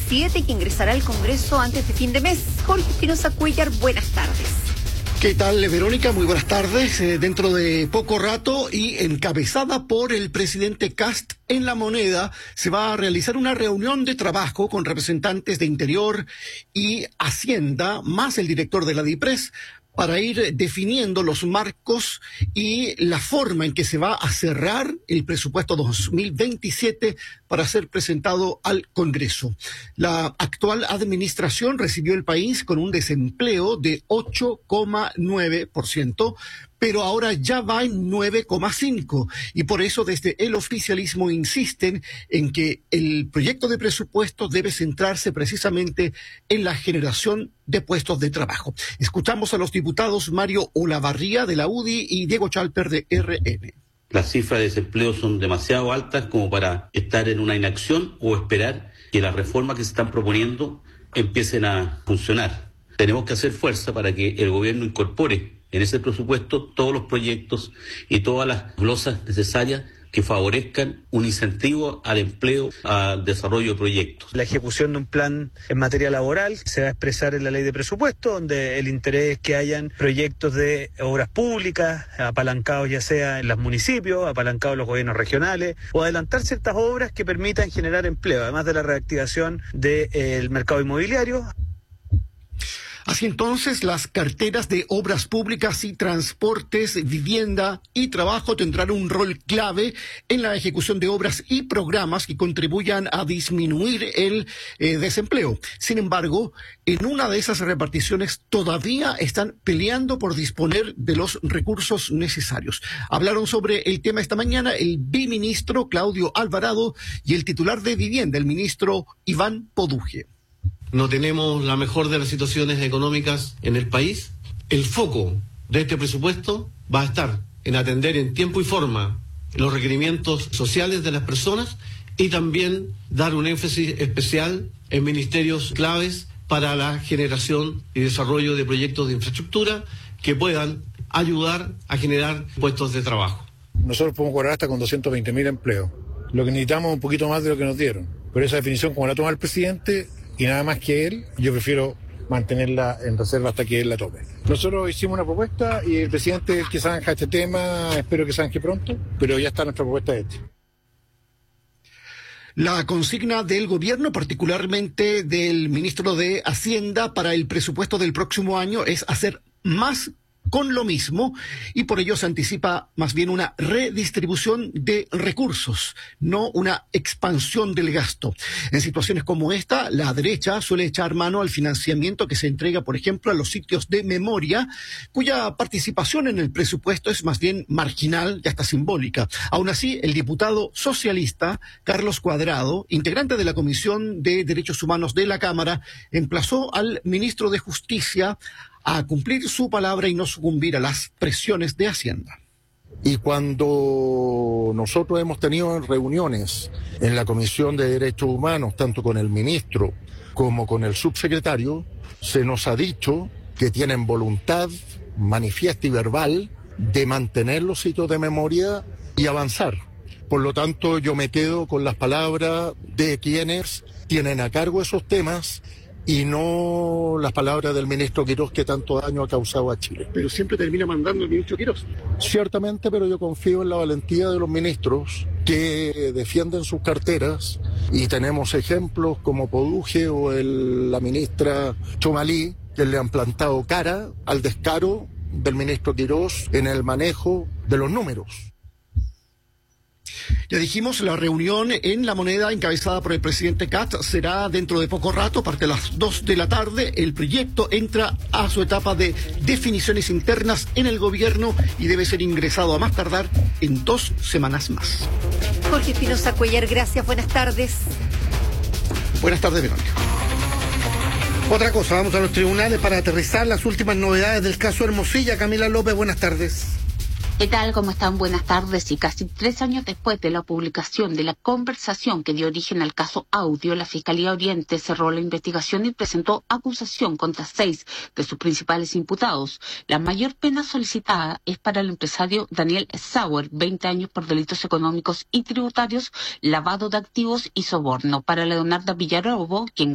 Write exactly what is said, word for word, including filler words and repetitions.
siete que ingresará al Congreso antes de fin de mes. Jorge Espinosa Cuéllar, buenas tardes. ¿Qué tal, Verónica? Muy buenas tardes. Eh, dentro de poco rato y encabezada por el presidente Kast en La Moneda, se va a realizar una reunión de trabajo con representantes de Interior y Hacienda, más el director de la DIPRES, para ir definiendo los marcos y la forma en que se va a cerrar el presupuesto dos mil veintisiete para ser presentado al Congreso. La actual administración recibió el país con un desempleo de ocho coma nueve por ciento, pero ahora ya va en nueve coma cinco por ciento, y por eso desde el oficialismo insisten en que el proyecto de presupuesto debe centrarse precisamente en la generación de puestos de trabajo. Escuchamos a los diputados Mario Olavarría de la U D I y Diego Chalper de R N. Las cifras de desempleo son demasiado altas como para estar en una inacción o esperar que las reformas que se están proponiendo empiecen a funcionar. Tenemos que hacer fuerza para que el gobierno incorpore en ese presupuesto todos los proyectos y todas las glosas necesarias que favorezcan un incentivo al empleo, al desarrollo de proyectos. La ejecución de un plan en materia laboral se va a expresar en la ley de presupuesto, donde el interés es que hayan proyectos de obras públicas, apalancados ya sea en los municipios, apalancados en los gobiernos regionales, o adelantar ciertas obras que permitan generar empleo, además de la reactivación del mercado inmobiliario. Así entonces, las carteras de obras públicas y transportes, vivienda y trabajo tendrán un rol clave en la ejecución de obras y programas que contribuyan a disminuir el eh, desempleo. Sin embargo, en una de esas reparticiones todavía están peleando por disponer de los recursos necesarios. Hablaron sobre el tema esta mañana el biministro Claudio Alvarado y el titular de vivienda, el ministro Iván Poduje. No tenemos la mejor de las situaciones económicas en el país. El foco de este presupuesto va a estar en atender en tiempo y forma los requerimientos sociales de las personas y también dar un énfasis especial en ministerios claves para la generación y desarrollo de proyectos de infraestructura que puedan ayudar a generar puestos de trabajo. Nosotros podemos cobrar hasta con doscientos veinte mil empleos. Lo que necesitamos es un poquito más de lo que nos dieron. Pero esa definición, como la toma el presidente y nada más que él, yo prefiero mantenerla en reserva hasta que él la tome. Nosotros hicimos una propuesta y el presidente es el que zanja este tema, espero que zanje pronto, pero ya está nuestra propuesta hecha. La consigna del gobierno, particularmente del ministro de Hacienda para el presupuesto del próximo año, es hacer más con lo mismo, y por ello se anticipa más bien una redistribución de recursos, no una expansión del gasto. En situaciones como esta, la derecha suele echar mano al financiamiento que se entrega, por ejemplo, a los sitios de memoria, cuya participación en el presupuesto es más bien marginal y hasta simbólica. Aún así, el diputado socialista Carlos Cuadrado, integrante de la Comisión de Derechos Humanos de la Cámara, emplazó al ministro de Justicia a cumplir su palabra y no sucumbir a las presiones de Hacienda. Y cuando nosotros hemos tenido reuniones en la Comisión de Derechos Humanos, tanto con el ministro como con el subsecretario, se nos ha dicho que tienen voluntad manifiesta y verbal de mantener los sitios de memoria y avanzar. Por lo tanto, yo me quedo con las palabras de quienes tienen a cargo esos temas y no las palabras del ministro Quirós, que tanto daño ha causado a Chile. Pero siempre termina mandando el ministro Quirós. Ciertamente, pero yo confío en la valentía de los ministros que defienden sus carteras, y tenemos ejemplos como Poduje o el, la ministra Chomalí, que le han plantado cara al descaro del ministro Quirós en el manejo de los números. Ya dijimos, la reunión en La Moneda encabezada por el presidente Kast será dentro de poco rato, a partir de las dos de la tarde. El proyecto entra a su etapa de definiciones internas en el gobierno y debe ser ingresado a más tardar en dos semanas más. Jorge Espinosa Cuéllar, gracias, buenas tardes. Buenas tardes, Verónica. Otra cosa, vamos a los tribunales para aterrizar las últimas novedades del caso Hermosilla. Camila López, buenas tardes. ¿Qué tal? ¿Cómo están? Buenas tardes. Y casi tres años después de la publicación de la conversación que dio origen al caso Audio, la Fiscalía Oriente cerró la investigación y presentó acusación contra seis de sus principales imputados. La mayor pena solicitada es para el empresario Daniel Sauer, veinte años por delitos económicos y tributarios, lavado de activos y soborno. Para Leonardo Villarrobo, quien